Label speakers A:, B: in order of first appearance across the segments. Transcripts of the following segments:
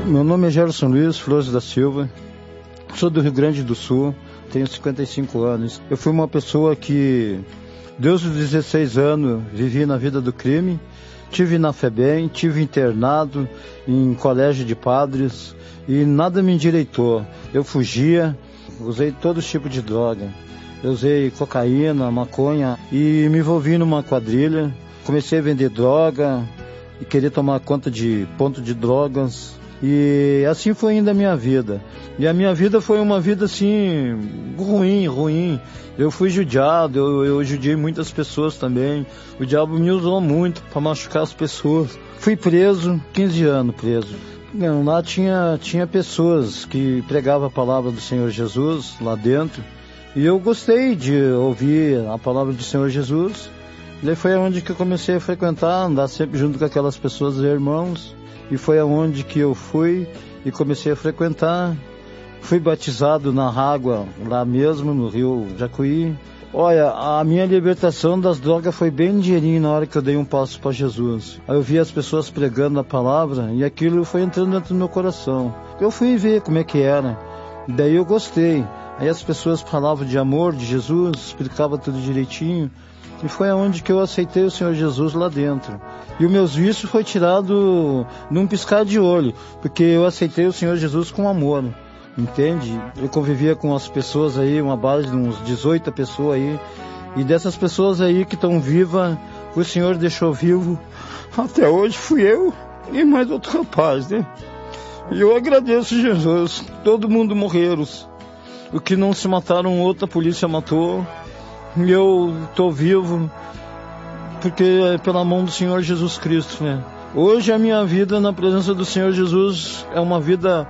A: Meu nome é Gerson Luiz Flores da Silva, sou do Rio Grande do Sul, tenho 55 anos. Eu fui uma pessoa que, desde os 16 anos, vivi na vida do crime, tive na FEBEM, tive internado em colégio de padres e nada me endireitou. Eu fugia, usei todo tipo de droga. Eu usei cocaína, maconha e me envolvi numa quadrilha. Comecei a vender droga e querer tomar conta de ponto de drogas. E assim foi indo a minha vida. E a minha vida foi uma vida assim, ruim. Eu fui judiado, eu judiei muitas pessoas também. O diabo me usou muito para machucar as pessoas. Fui preso, 15 anos preso. Lá tinha pessoas que pregavam a palavra do Senhor Jesus lá dentro. E eu gostei de ouvir a palavra do Senhor Jesus. E aí foi onde que eu comecei a frequentar, andar sempre junto com aquelas pessoas, irmãos. E foi aonde que eu fui e comecei a frequentar. Fui batizado na água, lá mesmo, no Rio Jacuí. Olha, a minha libertação das drogas foi bem ligeirinho na hora que eu dei um passo para Jesus. Aí eu vi as pessoas pregando a palavra e aquilo foi entrando dentro do meu coração. Eu fui ver como é que era. Daí eu gostei. Aí as pessoas falavam de amor, de Jesus, explicavam tudo direitinho. E foi aonde que eu aceitei o Senhor Jesus lá dentro. E os meus vícios foi tirado num piscar de olho, porque eu aceitei o Senhor Jesus com amor, entende? Eu convivia com as pessoas aí, uma base de uns 18 pessoas aí, e dessas pessoas aí que estão vivas, o Senhor deixou vivo. Até hoje fui eu e mais outro rapaz, né? E eu agradeço Jesus, todo mundo morreram. O que não se mataram, outra polícia matou. E eu estou vivo porque é pela mão do Senhor Jesus Cristo, né? Hoje a minha vida na presença do Senhor Jesus é uma vida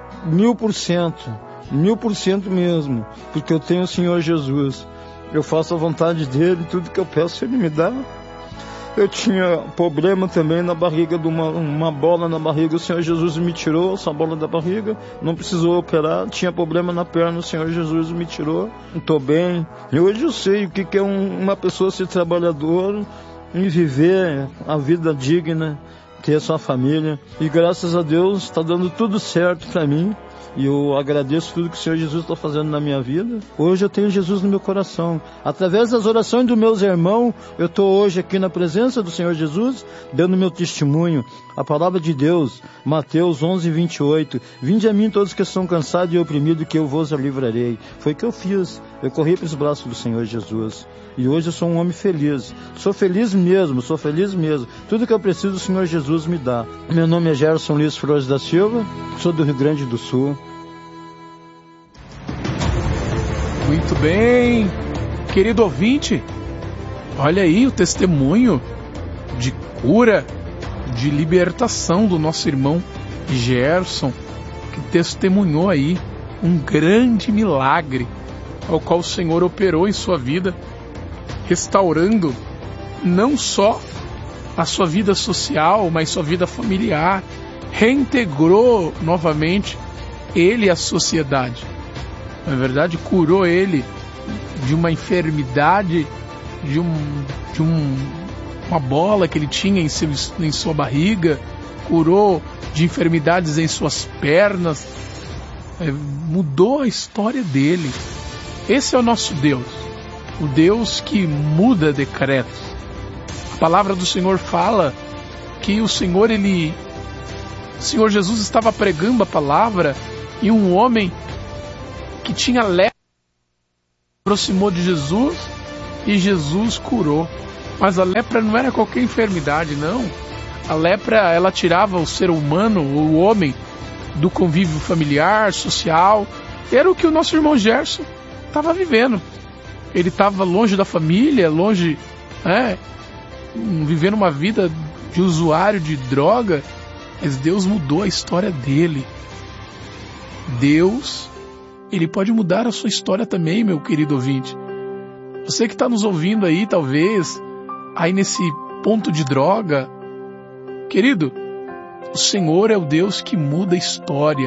A: 1000% mesmo, porque eu tenho o Senhor Jesus. Eu faço a vontade dele, tudo que eu peço ele me dá. Eu tinha problema também na barriga, de uma bola na barriga, o Senhor Jesus me tirou essa bola da barriga, não precisou operar. Tinha problema na perna, o Senhor Jesus me tirou, estou bem. E hoje eu sei o que é uma pessoa ser trabalhadora e viver a vida digna, ter a sua família. E graças a Deus está dando tudo certo para mim. E eu agradeço tudo que o Senhor Jesus está fazendo na minha vida. Hoje eu tenho Jesus no meu coração. Através das orações dos meus irmãos, eu estou hoje aqui na presença do Senhor Jesus, dando meu testemunho. A palavra de Deus, Mateus 11:28. Vinde a mim todos que estão cansados e oprimidos, que eu vos livrarei. Foi o que eu fiz. Eu corri para os braços do Senhor Jesus. E hoje eu sou um homem feliz. Sou feliz mesmo. Tudo que eu preciso, o Senhor Jesus me dá. Meu nome é Gerson Luiz Flores da Silva. Sou do Rio Grande do Sul.
B: Muito bem, querido ouvinte, olha aí o testemunho de cura, de libertação do nosso irmão Gerson, que testemunhou aí um grande milagre ao qual o Senhor operou em sua vida, restaurando não só a sua vida social, mas sua vida familiar, reintegrou novamente ele à sociedade. Na verdade, curou ele de uma enfermidade, de uma bola que ele tinha em sua barriga, curou de enfermidades em suas pernas, mudou a história dele. Esse é o nosso Deus, o Deus que muda decretos. A palavra do Senhor fala que o Senhor Jesus estava pregando a palavra e um homem que tinha lepra aproximou de Jesus e Jesus curou. Mas a lepra não era qualquer enfermidade, não. A lepra, ela tirava o ser humano, o homem, do convívio familiar, social. Era o que o nosso irmão Gerson estava vivendo. Ele estava longe da família, vivendo uma vida de usuário de droga, mas Deus mudou a história dele. Deus, Ele pode mudar a sua história também, meu querido ouvinte. Você que está nos ouvindo aí, talvez, aí nesse ponto de droga, querido, o Senhor é o Deus que muda a história.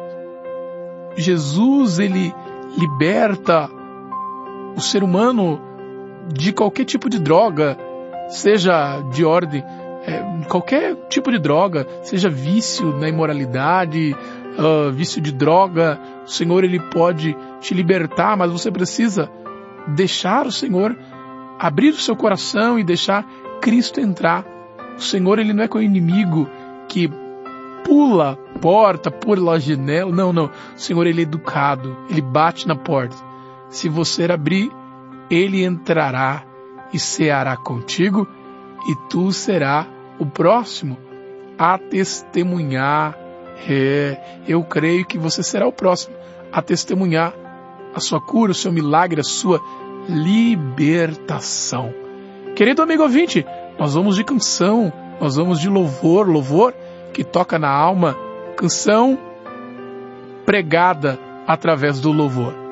B: Jesus, Ele liberta o ser humano de qualquer tipo de droga, seja de ordem qualquer tipo de droga, seja vício na imoralidade, vício de droga, o Senhor ele pode te libertar, mas você precisa deixar o Senhor abrir o seu coração e deixar Cristo entrar. O Senhor ele não é com o inimigo que pula a porta, pula a janela, não. O Senhor ele é educado, ele bate na porta. Se você abrir, ele entrará e ceará contigo, e tu será o próximo a testemunhar. Eu creio que você será o próximo a testemunhar a sua cura, o seu milagre, a sua libertação. Querido amigo ouvinte, nós vamos de canção, nós vamos de louvor que toca na alma, canção pregada através do louvor.